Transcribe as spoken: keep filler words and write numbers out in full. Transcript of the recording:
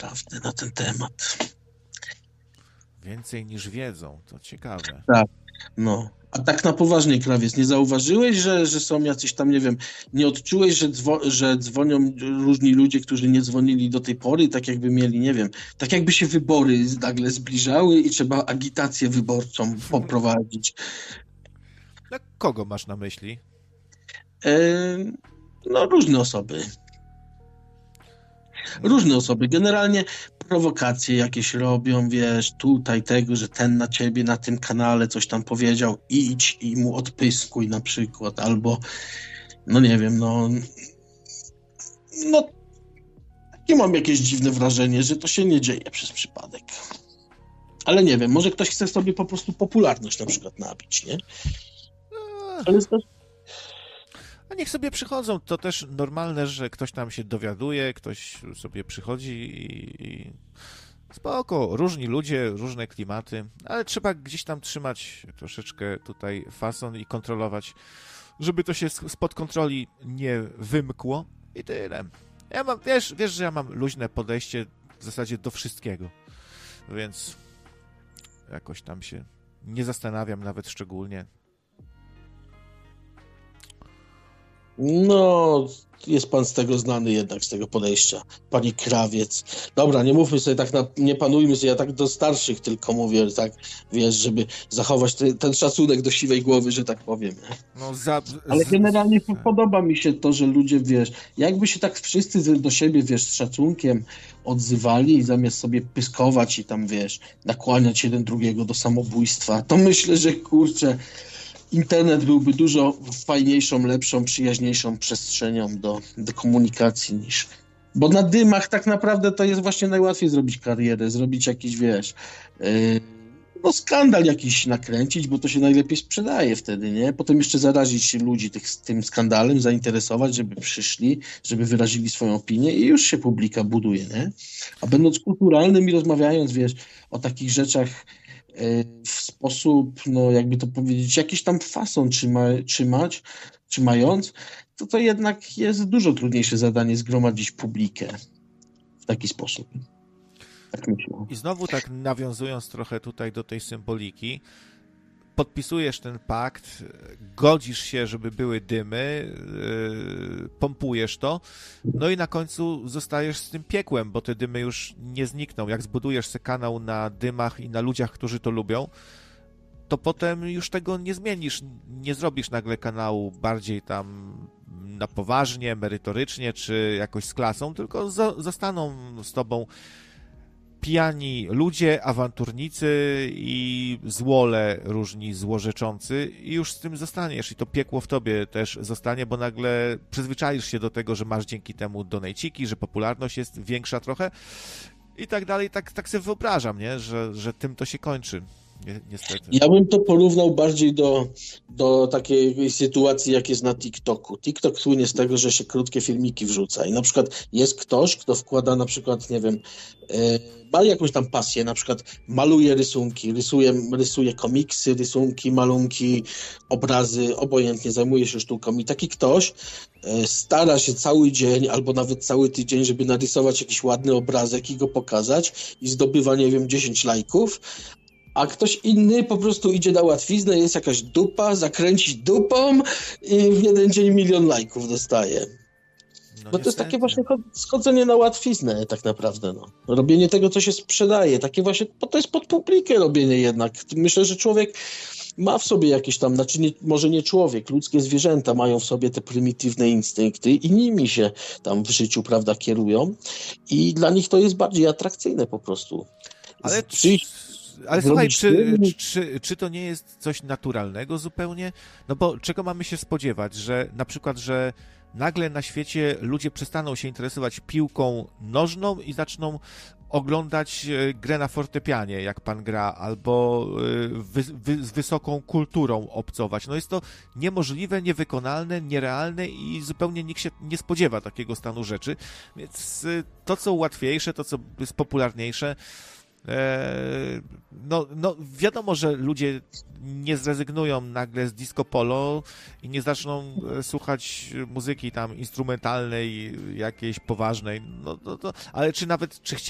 naprawdę na ten temat. Więcej niż wiedzą, to ciekawe. Tak, no. A tak na poważnie, Krawiec, nie zauważyłeś, że, że są jacyś tam, nie wiem, nie odczułeś, że, dzwo- że dzwonią różni ludzie, którzy nie dzwonili do tej pory, tak jakby mieli, nie wiem, tak jakby się wybory nagle zbliżały i trzeba agitację wyborczą poprowadzić. Na kogo masz na myśli? E, no, różne osoby. Różne osoby. Generalnie prowokacje jakieś robią, wiesz, tutaj tego, że ten na ciebie na tym kanale coś tam powiedział, idź i mu odpyskuj na przykład, albo no nie wiem, no no takie mam jakieś dziwne wrażenie, że to się nie dzieje przez przypadek. Ale nie wiem, może ktoś chce sobie po prostu popularność na przykład nabić, nie? Ale to... A niech sobie przychodzą, to też normalne, że ktoś tam się dowiaduje, ktoś sobie przychodzi i, i spoko, różni ludzie, różne klimaty, ale trzeba gdzieś tam trzymać troszeczkę tutaj fason i kontrolować, żeby to się spod kontroli nie wymkło i tyle. Ja mam, wiesz, wiesz, że ja mam luźne podejście w zasadzie do wszystkiego, więc jakoś tam się nie zastanawiam nawet szczególnie. No, jest pan z tego znany jednak, z tego podejścia. Pani Krawiec. Dobra, nie mówmy sobie tak, na, nie panujmy sobie, ja tak do starszych tylko mówię, tak, wiesz, żeby zachować te, ten szacunek do siwej głowy, że tak powiem. No za... Ale generalnie podoba mi się to, że ludzie, wiesz, jakby się tak wszyscy do siebie, wiesz, z szacunkiem odzywali i zamiast sobie pyskować i tam, wiesz, nakłaniać jeden drugiego do samobójstwa, to myślę, że kurczę, internet byłby dużo fajniejszą, lepszą, przyjaźniejszą przestrzenią do, do komunikacji niż... Bo na dymach tak naprawdę to jest właśnie najłatwiej zrobić karierę, zrobić jakiś, wiesz, yy, no skandal jakiś nakręcić, bo to się najlepiej sprzedaje wtedy, nie? Potem jeszcze zarazić ludzi tych, tym skandalem, zainteresować, żeby przyszli, żeby wyrazili swoją opinię i już się publika buduje, nie? A będąc kulturalnym i rozmawiając, wiesz, o takich rzeczach w sposób, no jakby to powiedzieć, jakiś tam fason trzyma, trzymać, trzymając, to to jednak jest dużo trudniejsze zadanie zgromadzić publikę w taki sposób. Tak myślę. I znowu tak nawiązując trochę tutaj do tej symboliki, podpisujesz ten pakt, godzisz się, żeby były dymy, yy, pompujesz to, no i na końcu zostajesz z tym piekłem, bo te dymy już nie znikną. Jak zbudujesz sobie kanał na dymach i na ludziach, którzy to lubią, to potem już tego nie zmienisz, nie zrobisz nagle kanału bardziej tam na poważnie, merytorycznie, czy jakoś z klasą, tylko zo- zostaną z tobą pijani ludzie, awanturnicy i złole różni złorzeczący i już z tym zostaniesz i to piekło w tobie też zostanie, bo nagle przyzwyczaisz się do tego, że masz dzięki temu donejciki, że popularność jest większa trochę i tak dalej, tak, tak sobie wyobrażam, nie? Że, że tym to się kończy. Niestety. Ja bym to porównał bardziej do, do takiej sytuacji, jak jest na TikToku. TikTok słynie z tego, że się krótkie filmiki wrzuca i na przykład jest ktoś, kto wkłada na przykład, nie wiem, yy, ma jakąś tam pasję, na przykład maluje rysunki, rysuje, rysuje komiksy, rysunki, malunki, obrazy, obojętnie zajmuje się sztuką i taki ktoś yy, stara się cały dzień albo nawet cały tydzień, żeby narysować jakiś ładny obrazek i go pokazać i zdobywa, nie wiem, dziesięć lajków, a ktoś inny po prostu idzie na łatwiznę, jest jakaś dupa, zakręcić dupą i w jeden dzień milion lajków dostaje. No bo to jest takie właśnie schodzenie na łatwiznę tak naprawdę. No. Robienie tego, co się sprzedaje. Takie właśnie, bo to jest pod publikę robienie jednak. Myślę, że człowiek ma w sobie jakieś tam, znaczy nie, może nie człowiek, ludzkie zwierzęta mają w sobie te prymitywne instynkty i nimi się tam w życiu, prawda, kierują i dla nich to jest bardziej atrakcyjne po prostu. Ale... Przyjść... Ale słuchaj, czy, czy, czy to nie jest coś naturalnego zupełnie? No bo czego mamy się spodziewać, że na przykład, że nagle na świecie ludzie przestaną się interesować piłką nożną i zaczną oglądać grę na fortepianie, jak pan gra, albo wy, wy, z wysoką kulturą obcować. No jest to niemożliwe, niewykonalne, nierealne i zupełnie nikt się nie spodziewa takiego stanu rzeczy. Więc to, co łatwiejsze, to, co jest popularniejsze, No, no wiadomo, że ludzie nie zrezygnują nagle z disco polo i nie zaczną słuchać muzyki tam instrumentalnej, jakiejś poważnej, no, no to, ale czy nawet, czy chcieli